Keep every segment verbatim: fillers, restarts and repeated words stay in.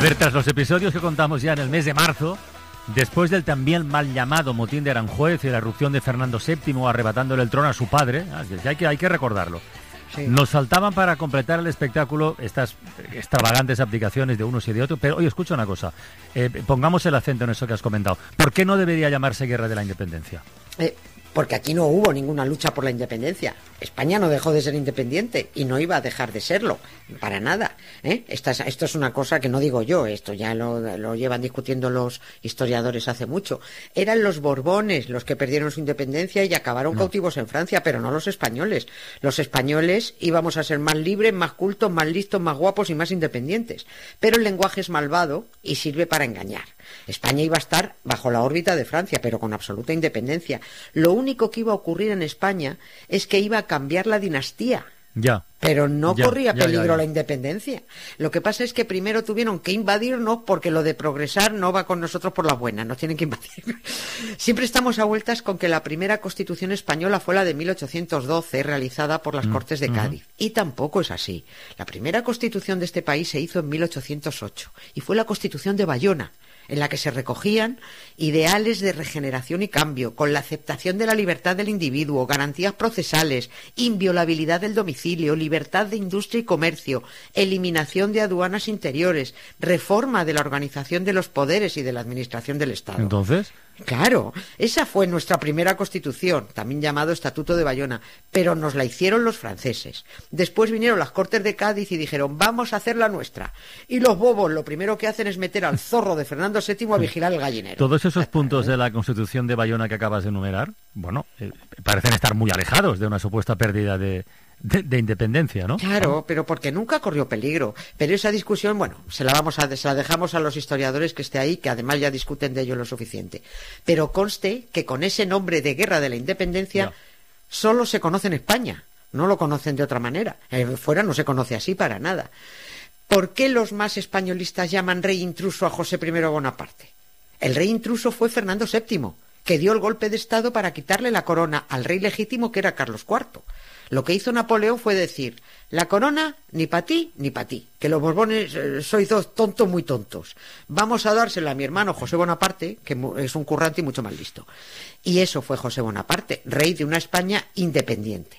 ver, tras los episodios que contamos ya en el mes de marzo, después del también mal llamado motín de Aranjuez y la erupción de Fernando séptimo arrebatándole el trono a su padre, hay que, hay que recordarlo, sí. Nos faltaban para completar el espectáculo estas extravagantes abdicaciones de unos y de otros. Pero oye, escucha una cosa, eh, pongamos el acento en eso que has comentado. ¿Por qué no debería llamarse Guerra de la Independencia? Eh, porque aquí no hubo ninguna lucha por la independencia. España no dejó de ser independiente y no iba a dejar de serlo, para nada. ¿eh? Esta es, esto es una cosa que no digo yo, esto ya lo, lo llevan discutiendo los historiadores hace mucho. Eran los Borbones los que perdieron su independencia y acabaron no. cautivos en Francia, pero no los españoles. Los españoles íbamos a ser más libres, más cultos, más listos, más guapos y más independientes. Pero el lenguaje es malvado y sirve para engañar. España iba a estar bajo la órbita de Francia, pero con absoluta independencia. Lo único que iba a ocurrir en España es que iba a cambiar la dinastía. Ya. Pero no ya, corría ya, peligro ya, ya. la independencia. Lo que pasa es que primero tuvieron que invadirnos porque lo de progresar no va con nosotros por las buenas, nos tienen que invadir. Siempre estamos a vueltas con que la primera Constitución española fue la de mil ochocientos doce, realizada por las mm, Cortes de Cádiz. Uh-huh. Y tampoco es así. La primera Constitución de este país se hizo en mil ochocientos ocho y fue la Constitución de Bayona, en la que se recogían ideales de regeneración y cambio, con la aceptación de la libertad del individuo, garantías procesales, inviolabilidad del domicilio, libertad de industria y comercio, eliminación de aduanas interiores, reforma de la organización de los poderes y de la administración del Estado. ¿Entonces? Claro, esa fue nuestra primera Constitución, también llamado Estatuto de Bayona, pero nos la hicieron los franceses. Después vinieron las Cortes de Cádiz y dijeron, vamos a hacer la nuestra. Y los bobos lo primero que hacen es meter al zorro de Fernando séptimo a vigilar el gallinero. Todos esos puntos de la Constitución de Bayona que acabas de enumerar, bueno, eh, parecen estar muy alejados de una supuesta pérdida de... De, de independencia, ¿no? Claro, pero porque nunca corrió peligro. Pero esa discusión, bueno, se la vamos a se la dejamos a los historiadores que esté ahí, que además ya discuten de ello lo suficiente. Pero conste que con ese nombre de Guerra de la Independencia ya. Solo se conoce en España, no lo conocen de otra manera. Eh, fuera no se conoce así para nada. ¿Por qué los más españolistas llaman rey intruso a José primero Bonaparte? El rey intruso fue Fernando séptimo, que dio el golpe de estado para quitarle la corona al rey legítimo, que era Carlos cuarto. Lo que hizo Napoleón fue decir, la corona ni para ti ni para ti, que los Borbones eh, sois dos tontos muy tontos. Vamos a dársela a mi hermano José Bonaparte, que es un currante y mucho más listo. Y eso fue José Bonaparte, rey de una España independiente.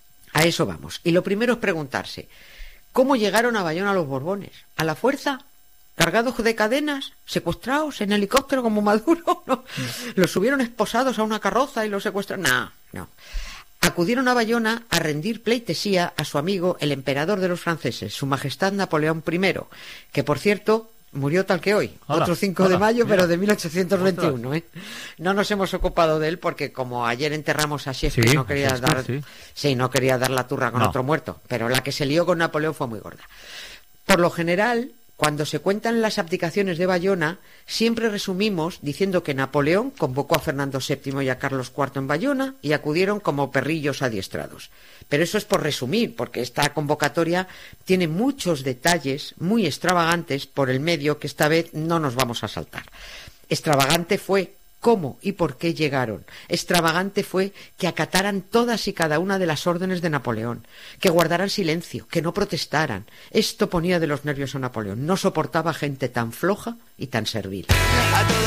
A eso vamos. Y lo primero es preguntarse, ¿cómo llegaron a Bayona los Borbones? ¿A la fuerza? ¿Cargados de cadenas? ¿Secuestrados en helicóptero como Maduro? ¿No? ¿Los subieron esposados a una carroza y los secuestraron? No, no. Acudieron a Bayona a rendir pleitesía a su amigo el emperador de los franceses, su majestad Napoleón primero, que por cierto murió tal que hoy, hola, otro cinco hola, de mayo, mira, pero de mil ochocientos veintiuno. ¿eh? No nos hemos ocupado de él porque como ayer enterramos a Shakespeare, sí, no quería Shakespeare, dar, sí. Sí, no quería dar la turra con no. otro muerto, pero la que se lió con Napoleón fue muy gorda. Por lo general, cuando se cuentan las abdicaciones de Bayona, siempre resumimos diciendo que Napoleón convocó a Fernando séptimo y a Carlos cuarto en Bayona y acudieron como perrillos adiestrados. Pero eso es por resumir, porque esta convocatoria tiene muchos detalles muy extravagantes por el medio que esta vez no nos vamos a saltar. Extravagante fue cómo y por qué llegaron. Extravagante fue que acataran todas y cada una de las órdenes de Napoleón, que guardaran silencio, que no protestaran. Esto ponía de los nervios a Napoleón. No soportaba gente tan floja y tan servil.